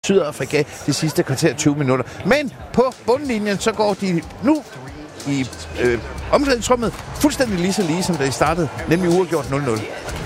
Sydafrika de sidste kvarter 20 minutter. Men på bundlinjen, så går de nu i omklædningsrummet fuldstændig lige, som da de startede, nemlig uafgjort 0-0.